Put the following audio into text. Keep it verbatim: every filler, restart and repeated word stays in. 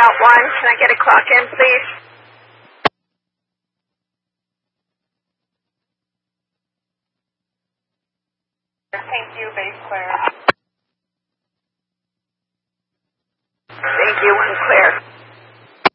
Route one. Can I get a clock in, please? Thank you, Base Clear.